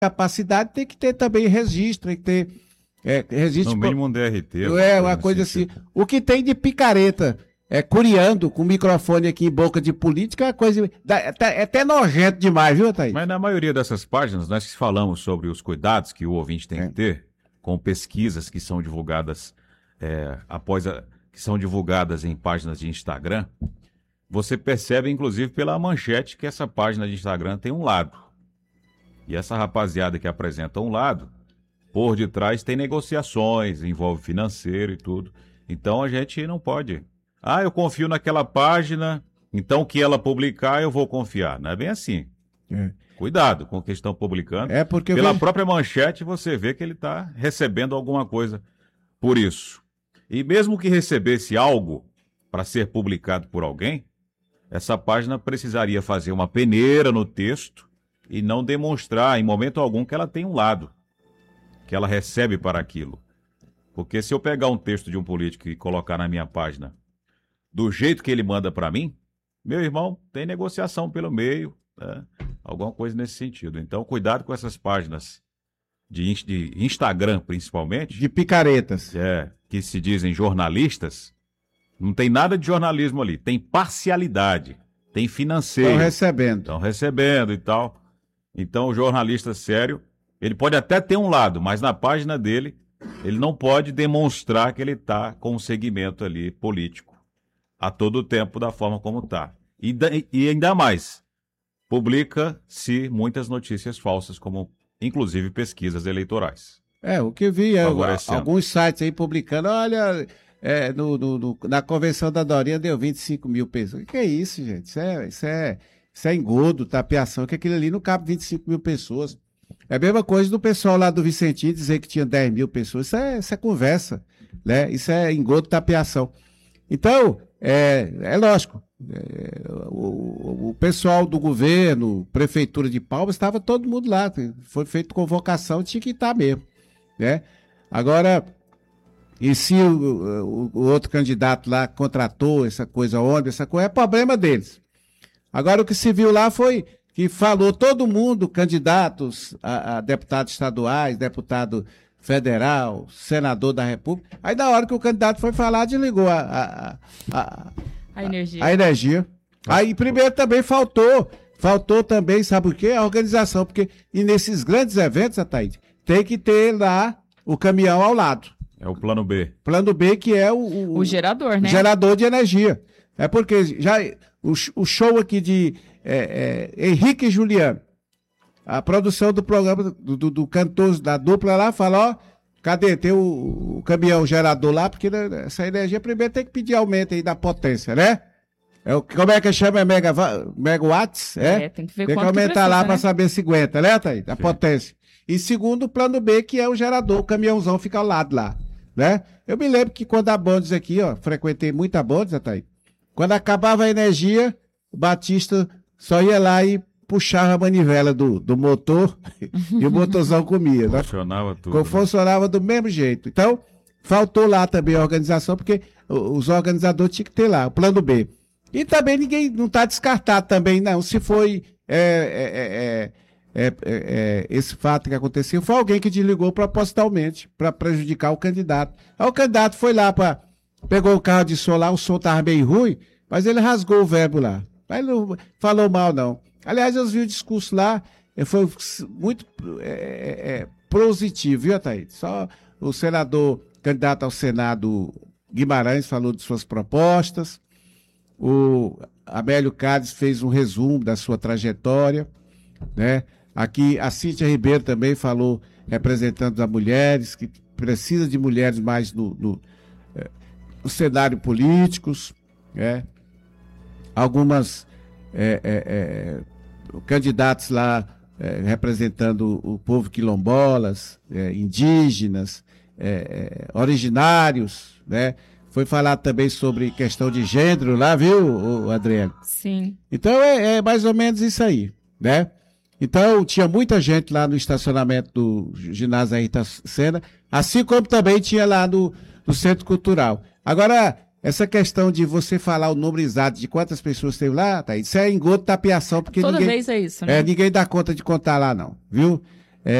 capacidade, tem que ter também registro, tem que ter registro. No mínimo um DRT. Uma coisa assim. O que tem de picareta, curiando com o microfone aqui em boca de política, é uma coisa. É até nojento demais, viu, Thaís? Mas na maioria dessas páginas, nós falamos sobre os cuidados que o ouvinte tem que ter com pesquisas que são divulgadas que são divulgadas em páginas de Instagram. Você percebe, inclusive, pela manchete que essa página de Instagram tem um lado. E essa rapaziada que apresenta um lado, por detrás tem negociações, envolve financeiro e tudo. Então a gente não pode. Eu confio naquela página, então o que ela publicar eu vou confiar. Não é bem assim. Cuidado com o que estão publicando. Porque pela própria manchete você vê que ele está recebendo alguma coisa por isso. E mesmo que recebesse algo para ser publicado por alguém, essa página precisaria fazer uma peneira no texto e não demonstrar em momento algum que ela tem um lado, que ela recebe para aquilo. Porque se eu pegar um texto de um político e colocar na minha página do jeito que ele manda para mim, meu irmão, tem negociação pelo meio, né? Alguma coisa nesse sentido. Então, cuidado com essas páginas de Instagram, principalmente. De picaretas. Que se dizem jornalistas. Não tem nada de jornalismo ali. Tem parcialidade. Tem financeiro. Estão recebendo e tal. Então, o jornalista sério, ele pode até ter um lado, mas na página dele, ele não pode demonstrar que ele está com um segmento ali político a todo tempo da forma como está. E ainda mais, publica-se muitas notícias falsas, como inclusive pesquisas eleitorais. O que eu vi, alguns sites aí publicando, olha, na convenção da Dorinha deu 25 mil pessoas. O que é isso, gente? Isso é engodo, tapeação, que aquilo ali não cabe 25 mil pessoas. É a mesma coisa do pessoal lá do Vicentinho dizer que tinha 10 mil pessoas. Isso é conversa, né? Isso é engodo, tapeação. Então, é lógico, o pessoal do governo, prefeitura de Palmas, estava todo mundo lá, foi feita convocação, tinha que estar mesmo, né? Agora, e se o outro candidato lá contratou essa coisa, é problema deles. Agora, o que se viu lá foi que falou todo mundo, candidatos a deputados estaduais, deputado federal, senador da República. Aí, na hora que o candidato foi falar, desligou a energia. Aí, primeiro, também faltou também, sabe o quê? A organização, porque e nesses grandes eventos, Ataíde, tem que ter lá o caminhão ao lado. É o plano B. Plano B, que é o gerador, né? Gerador de energia. É porque já o show aqui de Henrique e Juliano, a produção do programa do cantor da dupla lá, fala, cadê? Tem o caminhão gerador lá, porque essa energia primeiro tem que pedir aumento aí da potência, né? Como é que chama? É megawatts? Tem que ver tem quanto que aumentar lá, né? para saber se aguenta, né, Thaís? A potência. E segundo, o plano B, que é o gerador, o caminhãozão fica ao lado lá, né? Eu me lembro que quando a Bondes aqui, frequentei muita Bondes, Thaís, quando acabava a energia, o Batista só ia lá e puxava a manivela do motor e o motorzão comia. Funcionava tudo. Funcionava do mesmo jeito. Então, faltou lá também a organização, porque os organizadores tinham que ter lá, o plano B. E também ninguém não está descartado também, não. Se foi esse fato que aconteceu, foi alguém que desligou propositalmente para prejudicar o candidato. Aí o candidato foi lá, pegou o carro de som lá, o som estava meio ruim, mas ele rasgou o verbo lá. Mas não falou mal, não. Aliás, eu vi o discurso lá, foi muito positivo, viu, Thaís? Só o senador, candidato ao Senado, Guimarães, falou de suas propostas. O Amélio Cádiz fez um resumo da sua trajetória, né? Aqui a Cíntia Ribeiro também falou, representando as mulheres, que precisa de mulheres mais no cenário políticos, né? Algumas candidatos lá representando o povo quilombolas, indígenas, originários, né? Foi falar também sobre questão de gênero lá, viu, Adriano? Sim. Então é mais ou menos isso aí, né? Então tinha muita gente lá no estacionamento do ginásio Ayrton Senna, assim como também tinha lá no Centro Cultural. Agora, essa questão de você falar o número exato de quantas pessoas teve lá, tá? Isso é engodo, tapeação, porque toda vez é isso, né? Ninguém dá conta de contar lá, não, viu?